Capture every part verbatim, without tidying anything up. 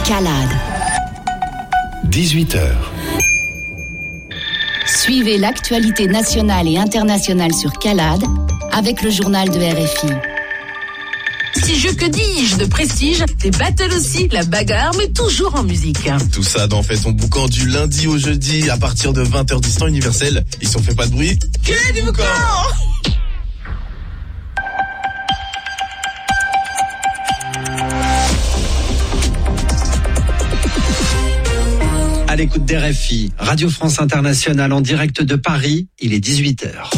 Calade. dix-huit heures. Suivez l'actualité nationale et internationale sur Calade avec le journal de R F I. Prestigieux, que dis-je, de prestige, des battles aussi, la bagarre, mais toujours en musique. Tout ça dans Fais ton boucan du lundi au jeudi à partir de vingt heures dix temps universel. Ils sont fait pas de bruit. Que du boucan! À l'écoute d'R F I, Radio France Internationale en direct de Paris, il est dix-huit heures.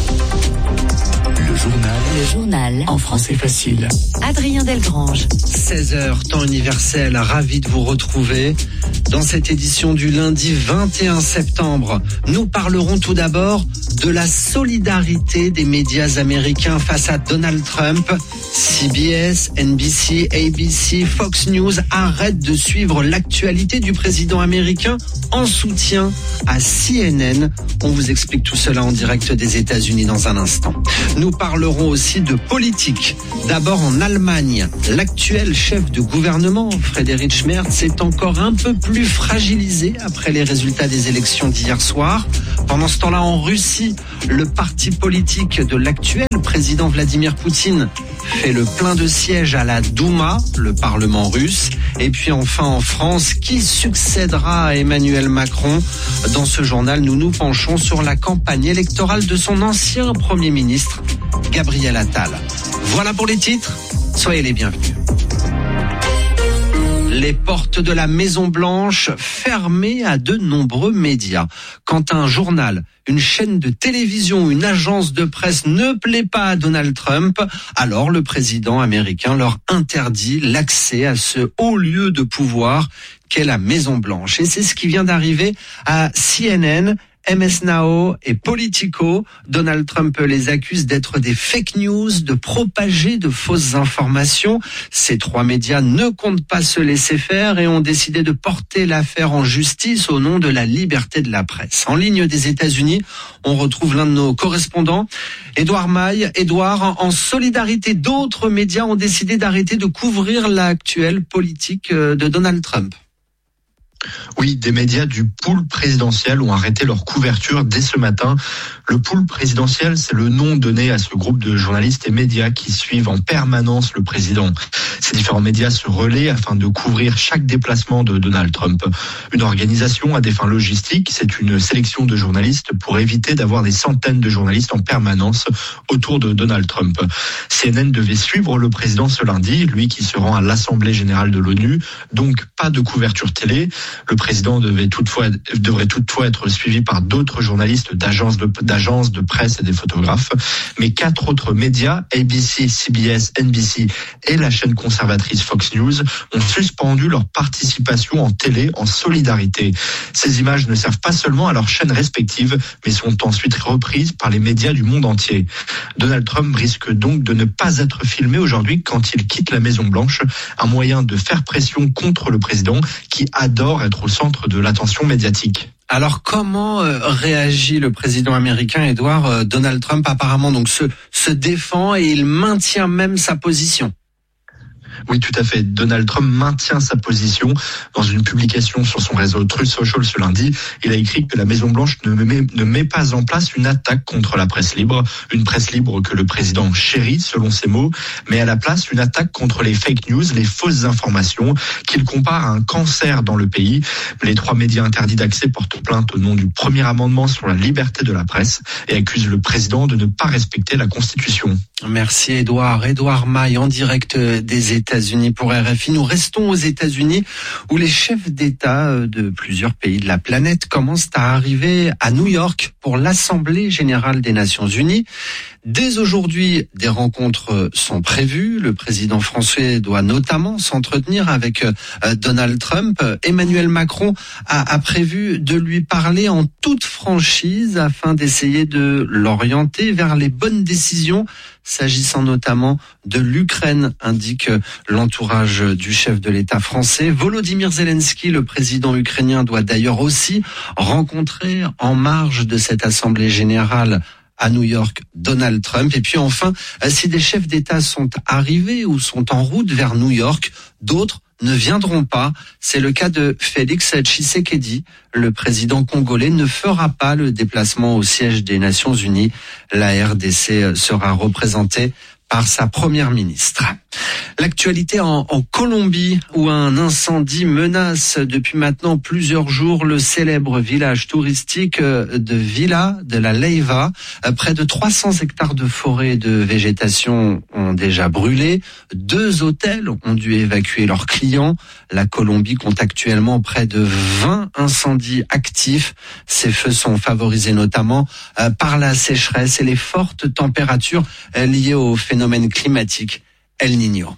Le journal. Le journal. En français facile. Adrien Delgrange. seize heures, temps universel, ravi de vous retrouver. Dans cette édition du lundi vingt et un septembre, nous parlerons tout d'abord de la solidarité des médias américains face à Donald Trump. C B S, N B C, A B C, Fox News arrêtent de suivre l'actualité du président américain en soutien à C N N. On vous explique tout cela en direct des États-Unis dans un instant. Nous parlerons aussi de politique. D'abord en Allemagne, l'actuel chef de gouvernement, Friedrich Merz, est encore un peu plus fragilisé après les résultats des élections d'hier soir. Pendant ce temps-là, en Russie, le parti politique de l'actuel président Vladimir Poutine fait le plein de sièges à la Douma, le Parlement russe. Et puis enfin en France, qui succédera à Emmanuel Macron? Dans ce journal, nous nous penchons sur la campagne électorale de son ancien Premier ministre, Gabriel Attal. Voilà pour les titres, soyez les bienvenus. Les portes de la Maison-Blanche fermées à de nombreux médias. Quand un journal, une chaîne de télévision, une agence de presse ne plaît pas à Donald Trump, alors le président américain leur interdit l'accès à ce haut lieu de pouvoir qu'est la Maison-Blanche. Et c'est ce qui vient d'arriver à C N N, M S Now et Politico. Donald Trump les accuse d'être des fake news, de propager de fausses informations. Ces trois médias ne comptent pas se laisser faire et ont décidé de porter l'affaire en justice au nom de la liberté de la presse. En ligne des États-Unis, on retrouve l'un de nos correspondants, Édouard Maille. Édouard, en solidarité, d'autres médias ont décidé d'arrêter de couvrir l'actuelle politique de Donald Trump. Oui, des médias du pool présidentiel ont arrêté leur couverture dès ce matin. Le pool présidentiel, c'est le nom donné à ce groupe de journalistes et médias qui suivent en permanence le président. Ces différents médias se relaient afin de couvrir chaque déplacement de Donald Trump. Une organisation à des fins logistiques, c'est une sélection de journalistes pour éviter d'avoir des centaines de journalistes en permanence autour de Donald Trump. C N N devait suivre le président ce lundi, lui qui se rend à l'Assemblée générale de l'ONU, donc pas de couverture télé. Le président devait toutefois, devrait toutefois être suivi par d'autres journalistes d'agences de, d'agences de presse et des photographes. Mais quatre autres médias, A B C, C B S, N B C et la chaîne conservatrice Fox News, ont suspendu leur participation en télé en solidarité. Ces images ne servent pas seulement à leurs chaînes respectives, mais sont ensuite reprises par les médias du monde entier. Donald Trump risque donc de ne pas être filmé aujourd'hui quand il quitte la Maison-Blanche, un moyen de faire pression contre le président qui adore être au centre de l'attention médiatique. Alors comment euh, réagit le président américain, Édouard? euh, Donald Trump apparemment donc se, se défend et il maintient même sa position. Oui, tout à fait. Donald Trump maintient sa position. Dans une publication sur son réseau Truth Social ce lundi, il a écrit que la Maison-Blanche ne met, ne met pas en place une attaque contre la presse libre, une presse libre que le président chérit, selon ses mots, mais à la place une attaque contre les fake news, les fausses informations, qu'il compare à un cancer dans le pays. Les trois médias interdits d'accès portent plainte au nom du premier amendement sur la liberté de la presse et accusent le président de ne pas respecter la Constitution. Merci Édouard. Édouard Maille en direct des États-Unis pour R F I. Nous restons aux États-Unis où les chefs d'État de plusieurs pays de la planète commencent à arriver à New York pour l'Assemblée générale des Nations Unies. Dès aujourd'hui, des rencontres sont prévues. Le président français doit notamment s'entretenir avec Donald Trump. Emmanuel Macron a, a prévu de lui parler en toute franchise afin d'essayer de l'orienter vers les bonnes décisions, s'agissant notamment de l'Ukraine, indique l'entourage du chef de l'État français. Volodymyr Zelensky, le président ukrainien, doit d'ailleurs aussi rencontrer en marge de cette Assemblée générale à New York, Donald Trump. Et puis enfin, si des chefs d'État sont arrivés ou sont en route vers New York, d'autres ne viendront pas. C'est le cas de Félix Tshisekedi. Le président congolais ne fera pas le déplacement au siège des Nations Unies. La R D C sera représentée par sa première ministre. L'actualité en, en Colombie, où un incendie menace depuis maintenant plusieurs jours le célèbre village touristique de Villa de la Leyva. Près de trois cents hectares de forêt et de végétation ont déjà brûlé. Deux hôtels ont dû évacuer leurs clients. La Colombie compte actuellement près de vingt incendies actifs. Ces feux sont favorisés notamment par la sécheresse et les fortes températures liées au phénomène climatique El Niño.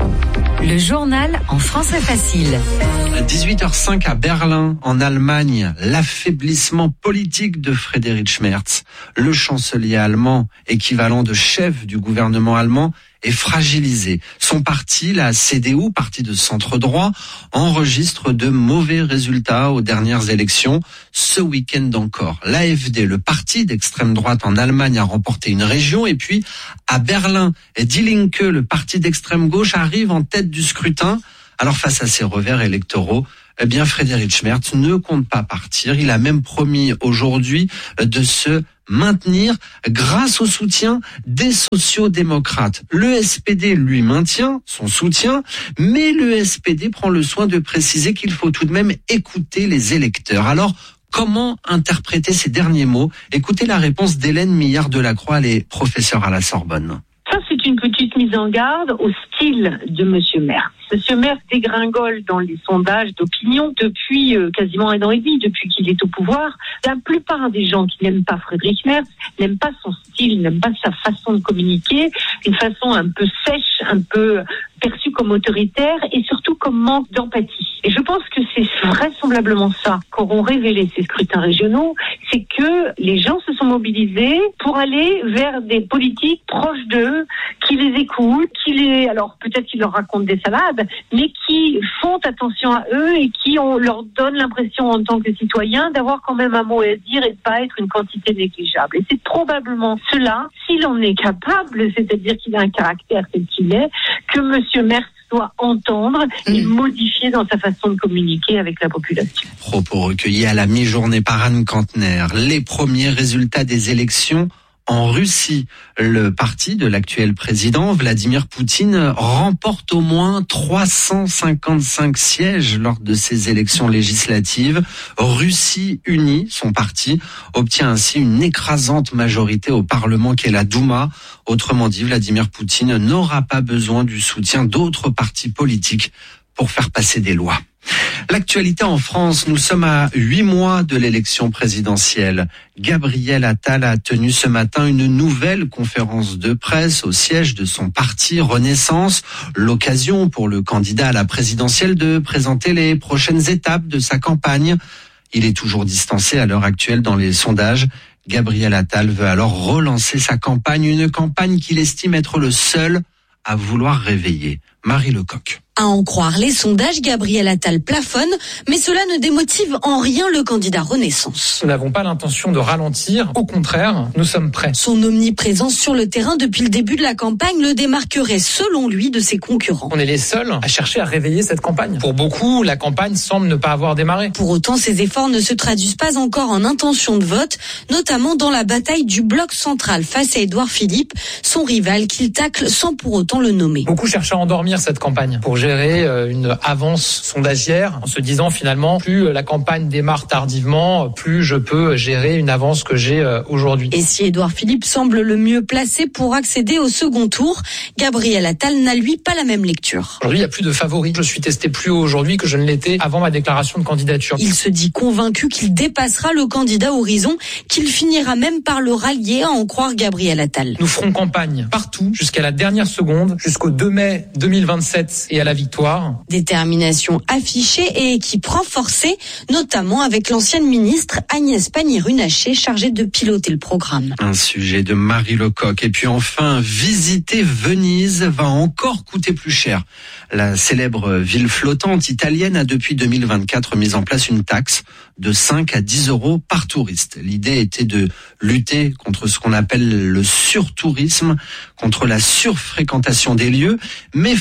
Le journal en français facile. dix-huit heures cinq à Berlin, en Allemagne, l'affaiblissement politique de Friedrich Merz, le chancelier allemand, équivalent de chef du gouvernement allemand, est fragilisé. Son parti, la C D U, parti de centre-droit, enregistre de mauvais résultats aux dernières élections. Ce week-end encore, l'A F D, le parti d'extrême droite en Allemagne, a remporté une région. Et puis, à Berlin, Die Linke, le parti d'extrême gauche, arrive en tête du scrutin. Alors, face à ces revers électoraux, eh bien, Friedrich Merz ne compte pas partir. Il a même promis aujourd'hui de se maintenir grâce au soutien des sociaux-démocrates. Le S P D lui maintient son soutien, mais le S P D prend le soin de préciser qu'il faut tout de même écouter les électeurs. Alors, comment interpréter ces derniers mots ? Écoutez la réponse d'Hélène Millard-Delacroix, elle est professeure à la Sorbonne. Ça, c'est une petite mise en garde au style de Monsieur Merz. Monsieur Merz dégringole dans les sondages d'opinion depuis euh, quasiment un an et demi, depuis qu'il est au pouvoir. La plupart des gens qui n'aiment pas Friedrich Merz n'aiment pas son style, n'aiment pas sa façon de communiquer, une façon un peu sèche, un peu perçue comme autoritaire et surtout comme manque d'empathie. Et je pense que c'est vraisemblablement ça qu'auront révélé ces scrutins régionaux, c'est que les gens se sont mobilisés pour aller vers des politiques proches d'eux, qui les écoutent, qui les, alors peut-être qu'ils leur racontent des salades, mais qui font attention à eux et qui on leur donne l'impression en tant que citoyens d'avoir quand même un mot à dire et de pas être une quantité négligeable. Et c'est probablement cela, s'il en est capable, c'est-à-dire qu'il a un caractère tel qu'il est, que Monsieur Merz doit entendre et mmh. modifier dans sa façon de communiquer avec la population. Propos recueillis à la mi-journée par Anne Kantner. Les premiers résultats des élections en Russie. Le parti de l'actuel président, Vladimir Poutine, remporte au moins trois cent cinquante-cinq sièges lors de ces élections législatives. Russie Unie, son parti, obtient ainsi une écrasante majorité au Parlement qu'est la Douma. Autrement dit, Vladimir Poutine n'aura pas besoin du soutien d'autres partis politiques pour faire passer des lois. L'actualité en France, nous sommes à huit mois de l'élection présidentielle. Gabriel Attal a tenu ce matin une nouvelle conférence de presse au siège de son parti Renaissance. L'occasion pour le candidat à la présidentielle de présenter les prochaines étapes de sa campagne. Il est toujours distancé à l'heure actuelle dans les sondages. Gabriel Attal veut alors relancer sa campagne, une campagne qu'il estime être le seul à vouloir réveiller. Marie Lecoq. À en croire les sondages, Gabriel Attal plafonne, mais cela ne démotive en rien le candidat Renaissance. Nous n'avons pas l'intention de ralentir, au contraire, nous sommes prêts. Son omniprésence sur le terrain depuis le début de la campagne le démarquerait selon lui de ses concurrents. On est les seuls à chercher à réveiller cette campagne. Pour beaucoup, la campagne semble ne pas avoir démarré. Pour autant, ces efforts ne se traduisent pas encore en intention de vote, notamment dans la bataille du bloc central face à Édouard Philippe, son rival qu'il tacle sans pour autant le nommer. Beaucoup cherchent à endormir cette campagne pour gérer une avance sondagière en se disant finalement plus la campagne démarre tardivement, plus je peux gérer une avance que j'ai aujourd'hui. Et si Édouard Philippe semble le mieux placé pour accéder au second tour, Gabriel Attal n'a lui pas la même lecture. Aujourd'hui, il n'y a plus de favoris. Je suis testé plus haut aujourd'hui que je ne l'étais avant ma déclaration de candidature. Il se dit convaincu qu'il dépassera le candidat Horizon, qu'il finira même par le rallier à en croire Gabriel Attal. Nous ferons campagne partout jusqu'à la dernière seconde, jusqu'au deux mai deux mille vingt-sept et à la victoire. Détermination affichée et équipe renforcée, notamment avec l'ancienne ministre Agnès Pannier-Runacher chargée de piloter le programme. Un sujet de Marie Lecoq. Et puis enfin, visiter Venise va encore coûter plus cher. La célèbre ville flottante italienne a depuis deux mille vingt-quatre mis en place une taxe de cinq à dix euros par touriste. L'idée était de lutter contre ce qu'on appelle le surtourisme, contre la surfréquentation des lieux, mais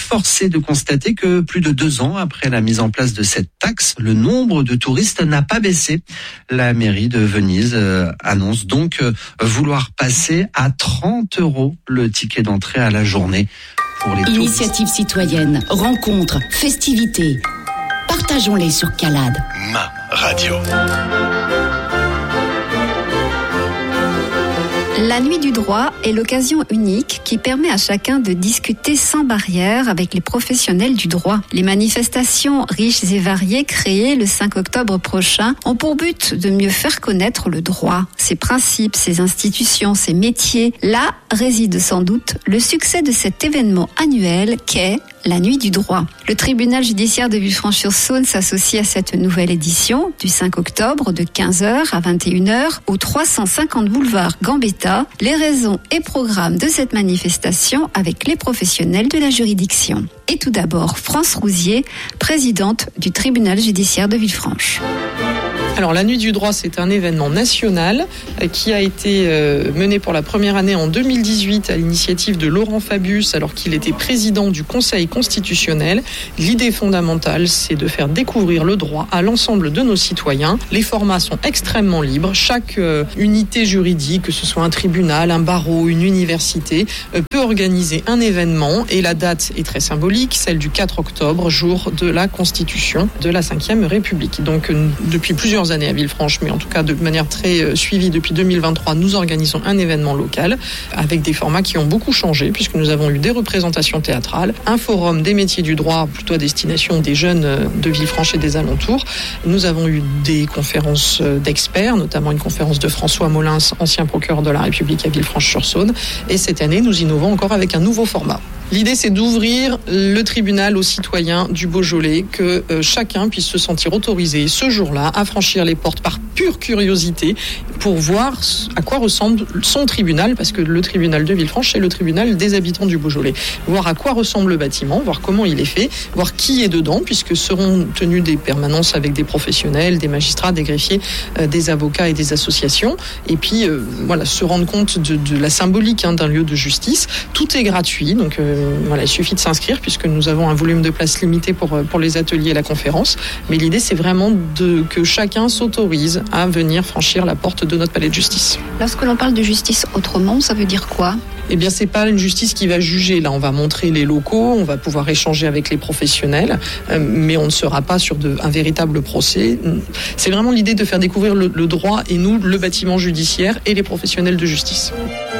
force est de constater que plus de deux ans après la mise en place de cette taxe, le nombre de touristes n'a pas baissé. La mairie de Venise euh, annonce donc euh, vouloir passer à trente euros le ticket d'entrée à la journée pour les touristes. Initiative citoyenne, rencontres, festivités. Partageons-les sur Calade. Ma radio. La Nuit du droit est l'occasion unique qui permet à chacun de discuter sans barrière avec les professionnels du droit. Les manifestations riches et variées créées le cinq octobre prochain ont pour but de mieux faire connaître le droit, ses principes, ses institutions, ses métiers. Là réside sans doute le succès de cet événement annuel qu'est la Nuit du droit. Le tribunal judiciaire de Villefranche-sur-Saône s'associe à cette nouvelle édition du cinq octobre de quinze heures à vingt et une heures au trois cent cinquante boulevard Gambetta. Les raisons et programmes de cette manifestation avec les professionnels de la juridiction. Et tout d'abord, France Rousier, présidente du tribunal judiciaire de Villefranche. Alors la Nuit du droit, c'est un événement national qui a été mené pour la première année en deux mille dix-huit à l'initiative de Laurent Fabius alors qu'il était président du Conseil constitutionnel. L'idée fondamentale, c'est de faire découvrir le droit à l'ensemble de nos citoyens. Les formats sont extrêmement libres. Chaque unité juridique, que ce soit un tribunal, un barreau, une université, peut organiser un événement et la date est très symbolique, celle du quatre octobre, jour de la Constitution de la cinquième République. Donc depuis plusieurs années à Villefranche, mais en tout cas de manière très euh, suivie depuis deux mille vingt-trois, nous organisons un événement local avec des formats qui ont beaucoup changé puisque nous avons eu des représentations théâtrales, un forum des métiers du droit plutôt à destination des jeunes de Villefranche et des alentours. Nous avons eu des conférences d'experts, notamment une conférence de François Molins, ancien procureur de la République à Villefranche-sur-Saône. Et cette année, nous innovons encore avec un nouveau format. L'idée, c'est d'ouvrir le tribunal aux citoyens du Beaujolais, que euh, chacun puisse se sentir autorisé ce jour-là à franchir les portes par pure curiosité pour voir à quoi ressemble son tribunal, parce que le tribunal de Villefranche, c'est le tribunal des habitants du Beaujolais. Voir à quoi ressemble le bâtiment, voir comment il est fait, voir qui est dedans, puisque seront tenues des permanences avec des professionnels, des magistrats, des greffiers, euh, des avocats et des associations. Et puis, euh, voilà, se rendre compte de, de la symbolique hein, d'un lieu de justice. Tout est gratuit, donc euh, Voilà, il suffit de s'inscrire puisque nous avons un volume de places limité pour, pour les ateliers et la conférence. Mais l'idée, c'est vraiment de, que chacun s'autorise à venir franchir la porte de notre palais de justice. Lorsque l'on parle de justice autrement, ça veut dire quoi ? Eh bien, c'est pas une justice qui va juger. Là, on va montrer les locaux, on va pouvoir échanger avec les professionnels, euh, mais on ne sera pas sur de, un véritable procès. C'est vraiment l'idée de faire découvrir le, le droit et nous, le bâtiment judiciaire et les professionnels de justice.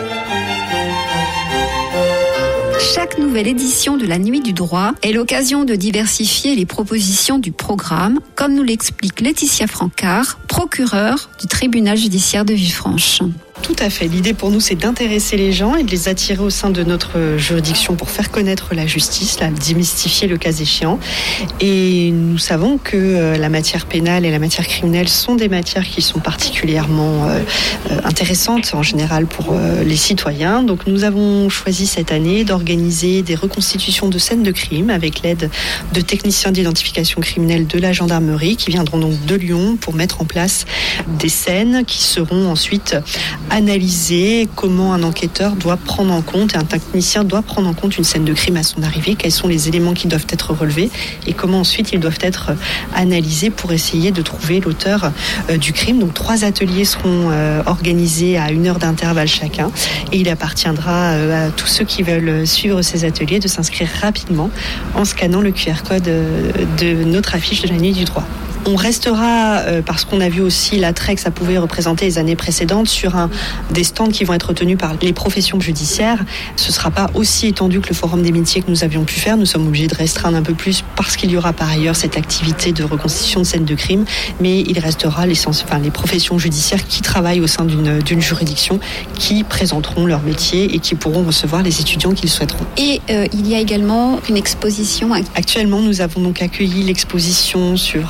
Chaque nouvelle édition de la Nuit du droit est l'occasion de diversifier les propositions du programme, comme nous l'explique Laetitia Francard, procureure du tribunal judiciaire de Villefranche. Tout à fait. L'idée pour nous, c'est d'intéresser les gens et de les attirer au sein de notre juridiction pour faire connaître la justice, la démystifier le cas échéant. Et nous savons que la matière pénale et la matière criminelle sont des matières qui sont particulièrement euh, intéressantes en général pour euh, les citoyens. Donc nous avons choisi cette année d'organiser des reconstitutions de scènes de crime avec l'aide de techniciens d'identification criminelle de la gendarmerie qui viendront donc de Lyon pour mettre en place des scènes qui seront ensuite analyser comment un enquêteur doit prendre en compte et un technicien doit prendre en compte une scène de crime à son arrivée, quels sont les éléments qui doivent être relevés et comment ensuite ils doivent être analysés pour essayer de trouver l'auteur euh, du crime. Donc trois ateliers seront euh, organisés à une heure d'intervalle chacun et il appartiendra euh, à tous ceux qui veulent suivre ces ateliers de s'inscrire rapidement en scannant le Q R code euh, de notre affiche de la Nuit du droit. On restera, euh, parce qu'on a vu aussi l'attrait que ça pouvait représenter les années précédentes, sur un, des stands qui vont être tenus par les professions judiciaires. Ce ne sera pas aussi étendu que le forum des métiers que nous avions pu faire. Nous sommes obligés de restreindre un peu plus parce qu'il y aura par ailleurs cette activité de reconstitution de scènes de crime. Mais il restera les, enfin, les professions judiciaires qui travaillent au sein d'une, d'une juridiction qui présenteront leur métier et qui pourront recevoir les étudiants qu'ils souhaiteront. Et euh, il y a également une exposition. Actuellement, nous avons donc accueilli l'exposition sur euh, les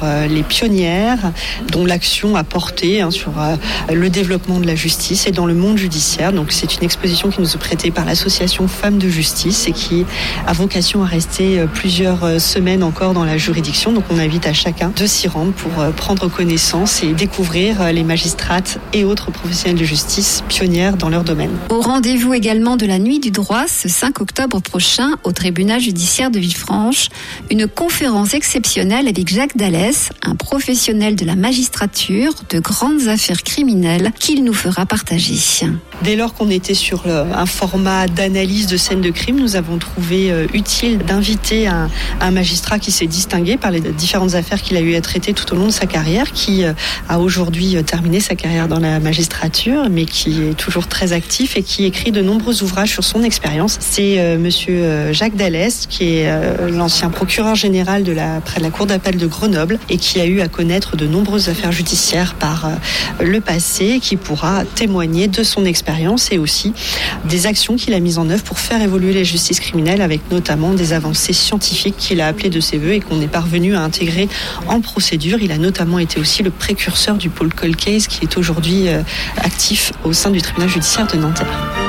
pionnières dont l'action a porté hein, sur euh, le développement de la justice et dans le monde judiciaire. Donc c'est une exposition qui nous est prêtée par l'association Femmes de Justice et qui a vocation à rester euh, plusieurs euh, semaines encore dans la juridiction. Donc on invite à chacun de s'y rendre pour euh, prendre connaissance et découvrir euh, les magistrates et autres professionnels de justice pionnières dans leur domaine. Au rendez-vous également de la Nuit du droit, ce cinq octobre prochain, au tribunal judiciaire de Villefranche, une conférence exceptionnelle avec Jacques Dallès, un professionnel de la magistrature de grandes affaires criminelles, qu'il nous fera partager. Dès lors qu'on était sur un format d'analyse de scènes de crime, nous avons trouvé utile d'inviter un, un magistrat qui s'est distingué par les différentes affaires qu'il a eu à traiter tout au long de sa carrière, qui a aujourd'hui terminé sa carrière dans la magistrature, mais qui est toujours très actif et qui écrit de nombreux ouvrages sur son expérience. C'est euh, monsieur Jacques Dallès, qui est euh, l'ancien procureur général de la, près de la cour d'appel de Grenoble et qui a eu à connaître de nombreuses affaires judiciaires par euh, le passé, qui pourra témoigner de son expérience et aussi des actions qu'il a mises en œuvre pour faire évoluer la justice criminelle, avec notamment des avancées scientifiques qu'il a appelées de ses voeux et qu'on est parvenu à intégrer en procédure. Il a notamment été aussi le précurseur du pôle Cold Case qui est aujourd'hui euh, actif au sein du tribunal judiciaire de Nanterre.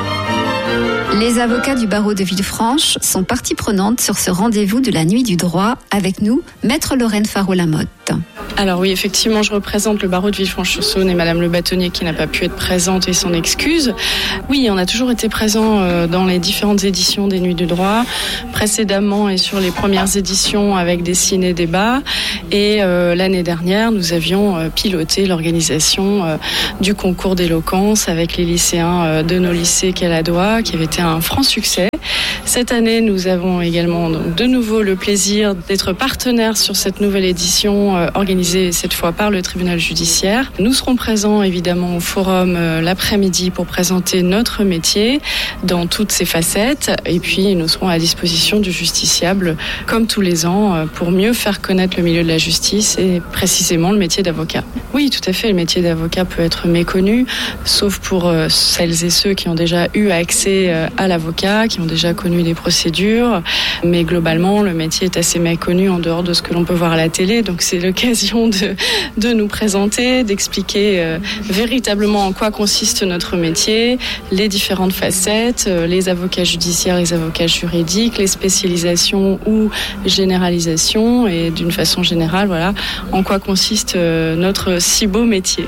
Les avocats du barreau de Villefranche sont partie prenante sur ce rendez-vous de la Nuit du droit. Avec nous, Maître Lorraine Faro-Lamotte. Alors oui, effectivement, je représente le barreau de Villefranche-sur-Saône et Madame le bâtonnier qui n'a pas pu être présente et s'en excuse. Oui, on a toujours été présent dans les différentes éditions des Nuits du droit, précédemment et sur les premières éditions avec des ciné-débats. Et euh, l'année dernière, nous avions euh, piloté l'organisation euh, du concours d'éloquence avec les lycéens euh, de nos lycées caladois, qui avait été un franc succès. Cette année, nous avons également donc, de nouveau le plaisir d'être partenaires sur cette nouvelle édition euh, organisée cette fois par le tribunal judiciaire. Nous serons présents évidemment au forum euh, l'après-midi pour présenter notre métier dans toutes ses facettes et puis nous serons à disposition du justiciable comme tous les ans euh, pour mieux faire connaître le milieu de la justice et précisément le métier d'avocat. Oui, tout à fait, le métier d'avocat peut être méconnu, sauf pour euh, celles et ceux qui ont déjà eu accès euh, à l'avocat, qui ont déjà connu des procédures, mais globalement le métier est assez méconnu en dehors de ce que l'on peut voir à la télé, donc c'est l'occasion de, de nous présenter, d'expliquer euh, véritablement en quoi consiste notre métier, les différentes facettes, euh, les avocats judiciaires, les avocats juridiques, les spécialisations ou généralisations et d'une façon générale, voilà, en quoi consiste euh, notre si beau métier.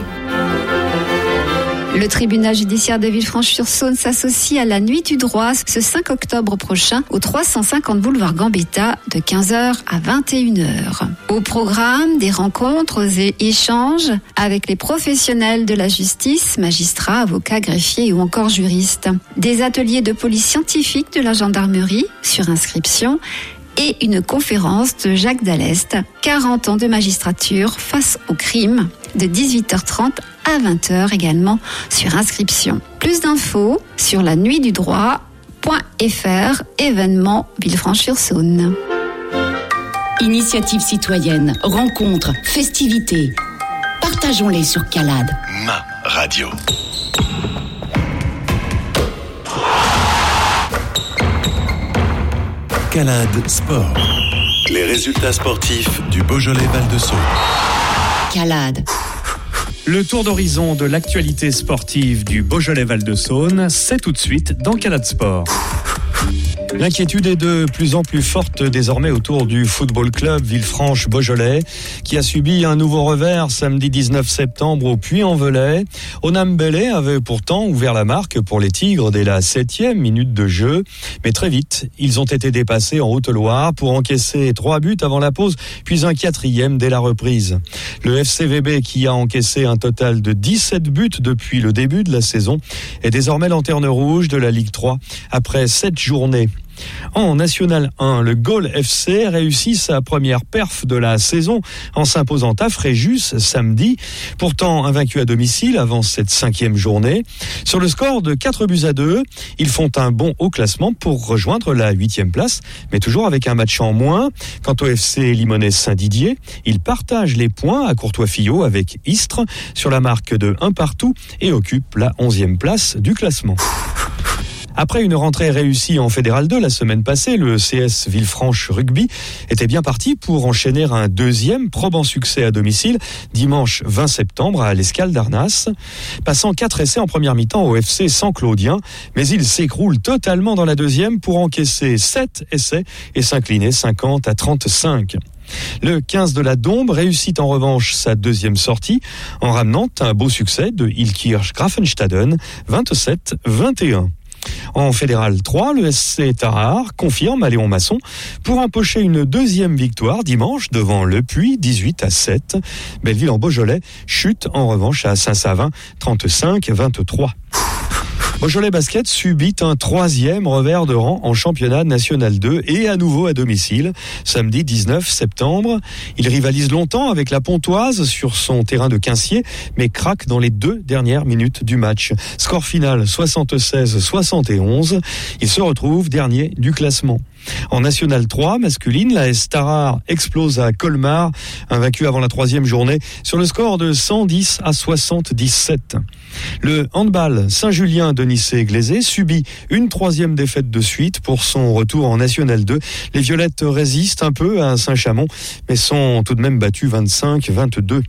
Le tribunal judiciaire de Villefranche-sur-Saône s'associe à la Nuit du droit ce cinq octobre prochain au trois cent cinquante boulevard Gambetta de quinze heures à vingt et une heures. Au programme, des rencontres et échanges avec les professionnels de la justice, magistrats, avocats, greffiers ou encore juristes. Des ateliers de police scientifique de la gendarmerie sur inscription et une conférence de Jacques Dallès, quarante ans de magistrature face au crime, de dix-huit heures trente à vingt heures également sur inscription. Plus d'infos sur la nuit du droit point f r, événement Villefranche-sur-Saône. Initiative citoyenne, rencontres, festivités. Partageons-les sur Calade. Ma radio. Calade Sport. Les résultats sportifs du Beaujolais Val-de-Saône. Calade. Le tour d'horizon de l'actualité sportive du Beaujolais Val-de-Saône, c'est tout de suite dans Calade Sport. L'inquiétude est de plus en plus forte désormais autour du football club Villefranche-Beaujolais qui a subi un nouveau revers samedi dix-neuf septembre au Puy-en-Velay. Onam Bellé avait pourtant ouvert la marque pour les Tigres dès la septième minute de jeu. Mais très vite, ils ont été dépassés en Haute-Loire pour encaisser trois buts avant la pause, puis un quatrième dès la reprise. Le F C V B, qui a encaissé un total de dix-sept buts depuis le début de la saison, est désormais lanterne rouge de la Ligue trois après sept journées. En National un, le Gaulle F C réussit sa première perf de la saison en s'imposant à Fréjus samedi, pourtant invaincu à domicile avant cette cinquième journée. Sur le score de quatre buts à deux, ils font un bond au classement pour rejoindre la huitième place, mais toujours avec un match en moins. Quant au F C Limonest Saint-Didier, ils partagent les points à Courtois-Fillot avec Istres sur la marque de un partout et occupent la onzième place du classement. Après une rentrée réussie en Fédéral deux la semaine passée, le C S Villefranche Rugby était bien parti pour enchaîner un deuxième probant succès à domicile dimanche vingt septembre à l'Escale d'Arnas. Passant quatre essais en première mi-temps au F C San Claudien, mais il s'écroule totalement dans la deuxième pour encaisser sept essais et s'incliner cinquante à trente-cinq. Le quinze de la Dombe réussit en revanche sa deuxième sortie en ramenant un beau succès de Ilkirch Grafenstaden vingt-sept vingt et un. En Fédéral trois, le S C Tarare confirme à Léon Masson pour empocher une deuxième victoire dimanche devant Le Puy, dix-huit à sept. Belleville en Beaujolais chute en revanche à Saint-Savin, trente-cinq vingt-trois. Beaujolais Basket subit un troisième revers de rang en championnat national deux et à nouveau à domicile. Samedi dix-neuf septembre, il rivalise longtemps avec la Pontoise sur son terrain de Quincier, mais craque dans les deux dernières minutes du match. Score final soixante-seize soixante et onze. Il se retrouve dernier du classement. En National trois, masculine, la S Tarare explose à Colmar, invaincu avant la troisième journée, sur le score de cent dix à soixante-dix-sept. Le handball Saint-Julien de Nicey-Glaisé subit une troisième défaite de suite pour son retour en National deux. Les Violettes résistent un peu à Saint-Chamond, mais sont tout de même battues vingt-cinq vingt-deux.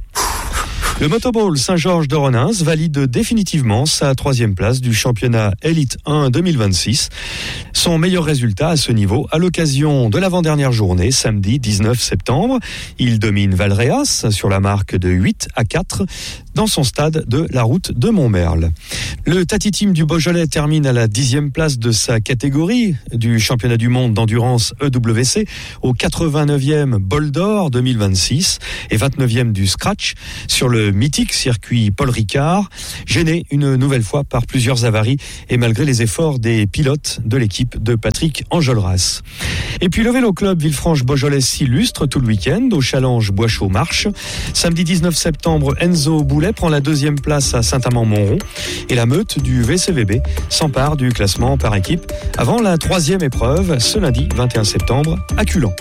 Le Motoball Saint-Georges de Renins valide définitivement sa troisième place du championnat Elite un deux mille vingt-six. Son meilleur résultat à ce niveau à l'occasion de l'avant-dernière journée, samedi dix-neuf septembre. Il domine Valréas sur la marque de huit à quatre dans son stade de la route de Montmerle. Le Tati Team du Beaujolais termine à la dixième place de sa catégorie du championnat du monde d'endurance E W C au quatre-vingt-neuvième Bol d'Or deux mille vingt-six et vingt-neuvième du Scratch sur le mythique circuit Paul Ricard, gêné une nouvelle fois par plusieurs avaries et malgré les efforts des pilotes de l'équipe de Patrick Enjolras. Et puis le Vélo Club Villefranche-Beaujolais s'illustre tout le week-end au Challenge Boischaud-Marche. Samedi dix-neuf septembre, Enzo Boulet prend la deuxième place à Saint-Amand-Montrond et la meute du V C V B s'empare du classement par équipe avant la troisième épreuve ce lundi vingt et un septembre à Culan.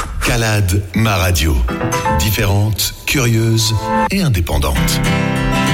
Calade, ma radio. Différente, curieuse et indépendante.